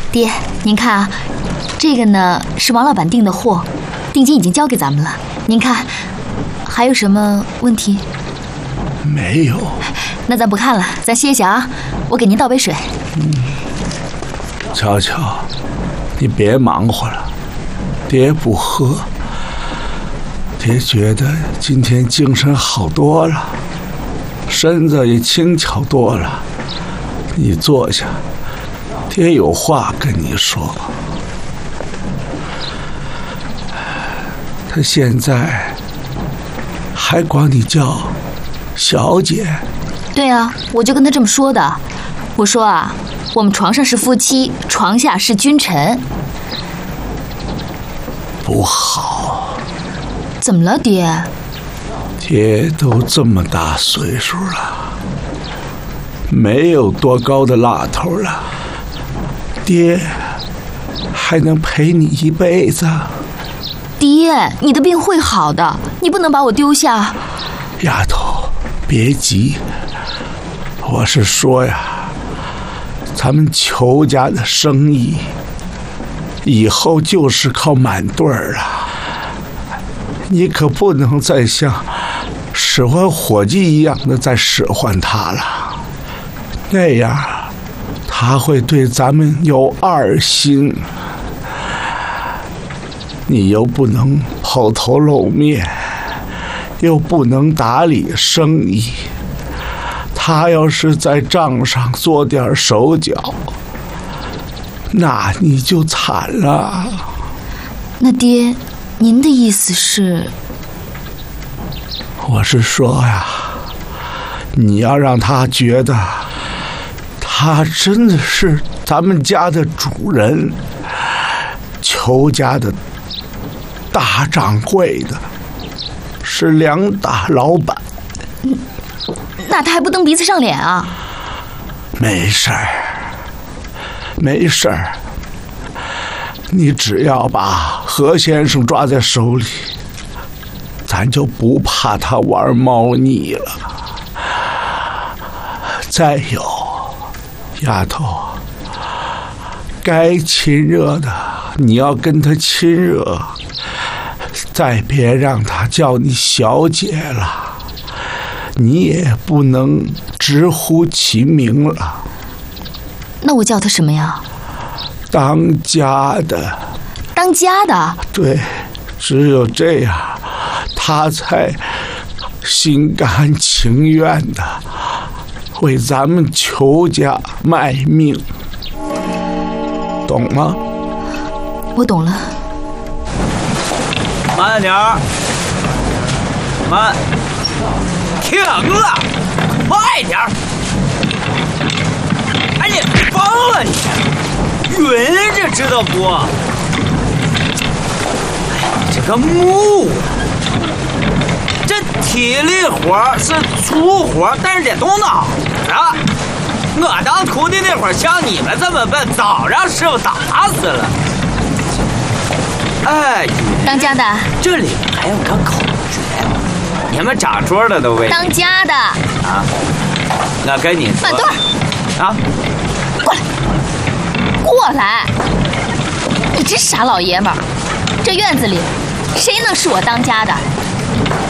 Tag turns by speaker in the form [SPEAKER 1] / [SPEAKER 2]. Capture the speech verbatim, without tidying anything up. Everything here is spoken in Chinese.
[SPEAKER 1] 爹，您看啊，这个呢是王老板订的货，定金已经交给咱们了。您看，还有什么问题？
[SPEAKER 2] 没有。
[SPEAKER 1] 那咱不看了，咱歇歇啊。我给您倒杯水。
[SPEAKER 2] 嗯，乔乔，你别忙活了，爹不喝。爹觉得今天精神好多了，身子也轻巧多了。你坐下，爹有话跟你说。他现在还管你叫小姐。
[SPEAKER 1] 对啊，我就跟他这么说的。我说啊，我们床上是夫妻，床下是君臣。
[SPEAKER 2] 不好。
[SPEAKER 1] 怎么了，爹？
[SPEAKER 2] 爹都这么大岁数了，没有多高的辣头了，爹还能陪你一辈子？
[SPEAKER 1] 爹，你的病会好的，你不能把我丢下。
[SPEAKER 2] 丫头，别急，我是说呀，咱们裘家的生意以后就是靠满对儿了，你可不能再像使唤伙计一样的再使唤他了，那样他会对咱们有二心。你又不能抛头露面，又不能打理生意，他要是在账上做点手脚，那你就惨了。
[SPEAKER 1] 那爹，您的意思是？
[SPEAKER 2] 我是说呀，你要让他觉得他真的是咱们家的主人，裘家的大掌柜的，是两大老板。
[SPEAKER 1] 那他还不蹬鼻子上脸啊？
[SPEAKER 2] 没事儿，没事儿，你只要把何先生抓在手里，咱就不怕他玩猫腻了。再有，丫头，该亲热的你要跟他亲热，再别让他叫你小姐了，你也不能直呼其名了。
[SPEAKER 1] 那我叫他什么呀？
[SPEAKER 2] 当家的。
[SPEAKER 1] 当家的？
[SPEAKER 2] 对，只有这样，他才心甘情愿的为咱们裘家卖命，懂吗？
[SPEAKER 1] 我懂了。
[SPEAKER 3] 慢点儿，慢，停了，快点儿！哎，你疯了你，晕着知道不？哎，你这个木，这体力活是粗活，但是得动脑子。我当徒弟那会儿，像你们这么笨，早让师傅打死了。哎，
[SPEAKER 1] 当家的，
[SPEAKER 3] 这里还有个口诀，你们长桌的都未
[SPEAKER 1] 当家的
[SPEAKER 3] 啊，我跟你说，
[SPEAKER 1] 慢段
[SPEAKER 3] 啊，
[SPEAKER 1] 过来，过来，你这傻老爷们儿，这院子里谁能是我当家的？